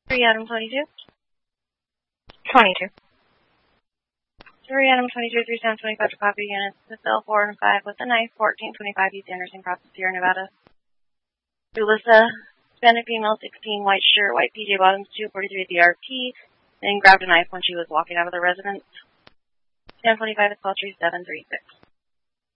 3 Adam 22. 22. 3 Adam 22, 3 Sam 25 to copy units to cell 4 and 5 with a knife, 1425 East Anderson, Crossing, Sierra Nevada. Julissa, Hispanic female, 16, white shirt, white PJ bottoms, 243 DRP, and grabbed a knife when she was walking out of the residence. Sam 25 is call 3736.